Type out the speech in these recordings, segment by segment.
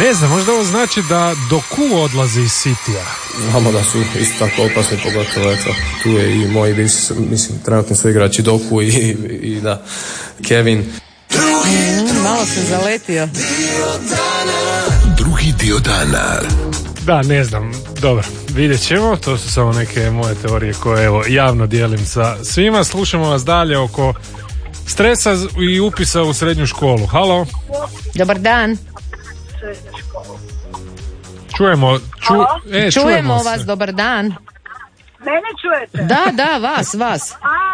Ne znam, možda ovo znači da Doku odlazi iz Citya. Znamo da su isto tako opasni, pogotovo eto, tu je i moji mislim, trenutni su igrači Doku i da, Kevin. Malo se zaletio. Drugi dio dana. Da, ne znam, dobro, vidjet ćemo, to su samo neke moje teorije koje evo javno dijelim sa svima. Slušamo vas dalje oko stresa i upisa u srednju školu. Halo? Dobar dan. Čujemo vas, dobar dan. Mene čujete? Da, vas.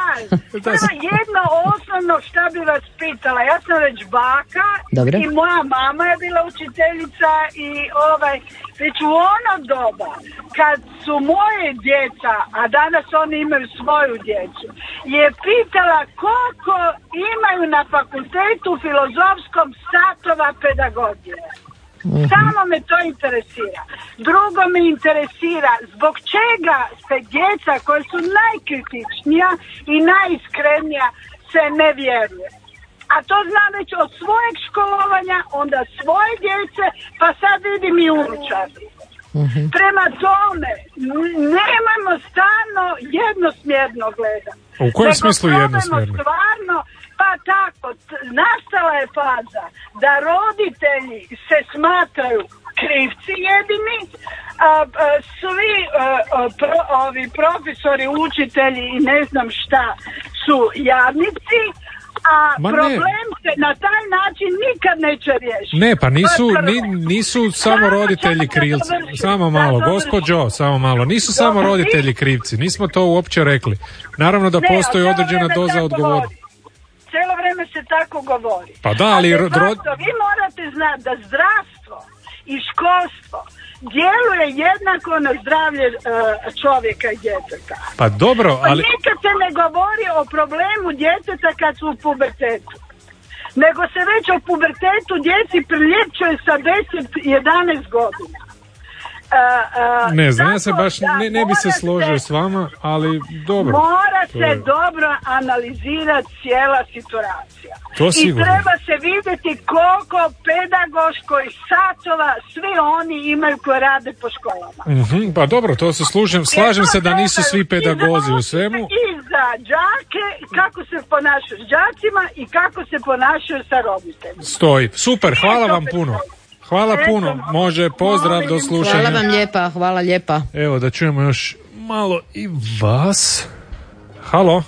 Jedno osnovno šta bi vas pitala, ja sam već baka. Dobre. I moja mama je bila učiteljica i već u ono doba kad su moje djeca, a danas oni imaju svoju djecu, je pitala koliko imaju na fakultetu filozofskom satova pedagogije. Samo me to interesira. Drugo me interesira zbog čega se djeca koja su najkritičnija i najiskrenija se ne vjeruje. A to znam već od svojeg školovanja, onda svoje djece, pa sad vidim i unučari. Prema tome, nemojmo stalno jednosmjerno gledati. U kojem smislu jednosmjerno? Stvarno, pa tako, nastala je faza da roditelji se smatraju krivci jedini, svi ovi profesori, učitelji i ne znam šta su jadnici, a problem se na taj način nikad neće riješiti. Ne, pa nisu samo roditelji krivci. Samo malo, gospođo, samo malo. Nisu samo roditelji krivci, nismo to uopće rekli. Naravno da postoji određena doza odgovornosti. Cijelo vrijeme se tako govori. Pa da, ali vi morate znati da zdravstvo i školstvo djeluje jednako na zdravlje čovjeka i djeteta. Pa dobro, ali... Nikad se ne govori o problemu djeteta kad su u pubertetu. Nego se već o pubertetu djeci priljepčuje sa 10-11 godina. Ne znam, ja se baš ne bi se složio s vama, ali dobro. Mora se dobro analizirati cijela situacija. I treba se vidjeti koliko pedagoških satova svi oni imaju koji rade po školama. Pa dobro, to se slažem se da nisu svi pedagozi u svemu. I za đake, kako se ponašaju s đacima i kako se ponašaju sa roditeljima. Stoji. Super, hvala vam puno. Hvala puno, može, pozdrav, do slušanja. Hvala lijepa. Evo da čujemo još malo i vas. Halo?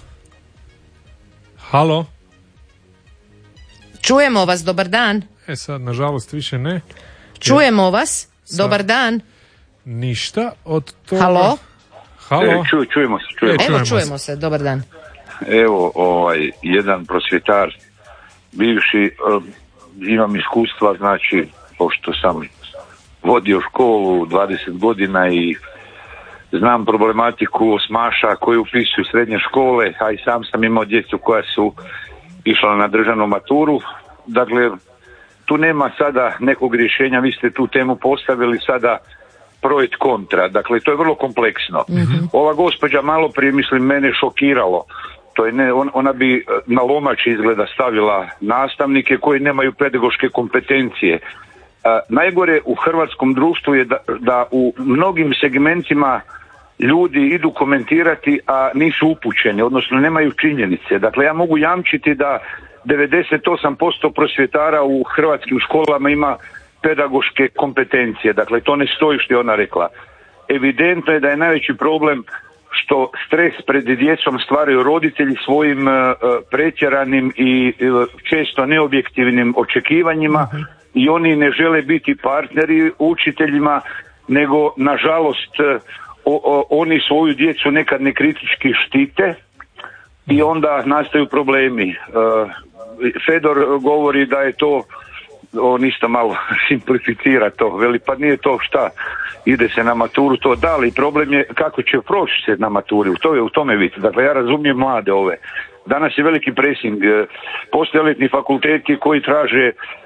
Čujemo vas, dobar dan. Sad, nažalost, više ne. Čujemo vas, dobar dan. Ništa od toga. Halo? Čujemo se. Čujemo se, dobar dan. Evo, jedan prosvjetar, bivši, imam iskustva, znači, pošto sam vodio školu 20 godina i znam problematiku osmaša koji upisuju srednje škole, a i sam sam imao djecu koja su išla na državnu maturu. Dakle, tu nema sada nekog rješenja, vi ste tu temu postavili sada pro et kontra, dakle to je vrlo kompleksno. Ova gospođa malo prije, mislim, mene šokiralo. To je ona bi na lomač izgleda stavila nastavnike koji nemaju pedagoške kompetencije. Najgore u hrvatskom društvu je da u mnogim segmentima ljudi idu komentirati, a nisu upućeni, odnosno nemaju činjenice. Dakle, ja mogu jamčiti da 98% prosvjetara u hrvatskim školama ima pedagoške kompetencije. Dakle, to ne stoji što je ona rekla. Evidentno je da je najveći problem što stres pred djecom stvaraju roditelji svojim pretjeranim i često neobjektivnim očekivanjima i oni ne žele biti partneri učiteljima, nego nažalost oni svoju djecu nekad nekritički štite i onda nastaju problemi. Fedor govori da je to, on isto malo simplificira to, veli pa nije to šta, ide se na maturu, to da, ali problem je kako će proći se na maturi, u tome vidite. Dakle, ja razumijem mlade ove. Danas je veliki presing, postoje elitni fakulteti koji traže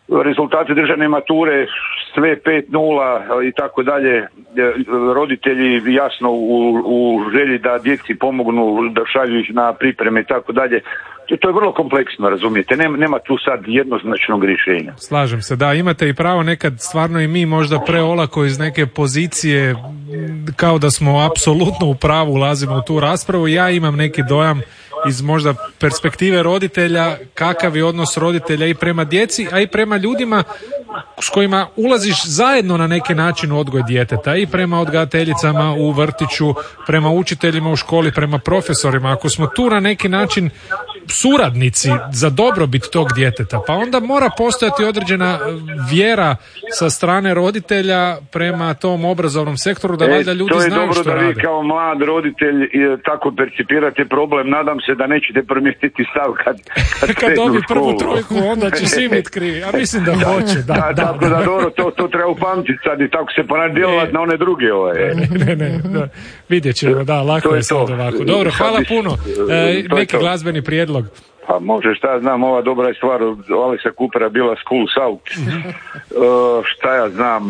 rezultate državne mature, sve 5-0 i tako dalje, roditelji jasno u želji da djeci pomognu, da šalju ih na pripreme i tako dalje. To je vrlo kompleksno, razumijete, nema tu sad jednoznačnog rješenja. Slažem se, da, imate i pravo, nekad stvarno i mi možda preolako iz neke pozicije kao da smo apsolutno u pravu ulazimo u tu raspravu. Ja imam neki dojam iz možda perspektive roditelja, kakav je odnos roditelja i prema djeci, a i prema ljudima s kojima ulaziš zajedno na neki način u odgoj djeteta, i prema odgajateljicama u vrtiću, prema učiteljima u školi, prema profesorima. Ako smo tu na neki način suradnici za dobrobit tog djeteta, pa onda mora postojati određena vjera sa strane roditelja prema tom obrazovnom sektoru, da valjda ljudi znaju što rade. To je dobro da vi kao mlad roditelj tako percipirate problem. Nadam se da nećete promijeniti stav kad dobi prvu trojku, onda će svi biti krivi. A mislim da hoće. Tako da dobro, to treba upamtiti sad i tako se djelovati na one druge. Ne, vidjet ćemo, da, lako je sad ovako. Dobro, hvala puno. Neki glazbeni prijedlog. Pa može, šta znam, ova dobra je stvar od Alexa Coopera bila Schools Out. Šta ja znam,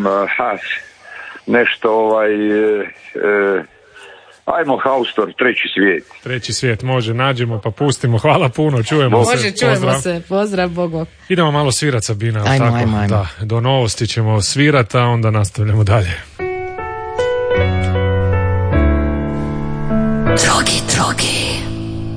nešto ajmo Haustor, Treći svijet, može, nađemo pa pustimo, hvala puno, čujemo se. Može, čujemo se, pozdrav, Bogo. Idemo malo svirat, Sabina, ajmo. Da, do novosti ćemo svirat, a onda nastavljamo dalje. Drogi.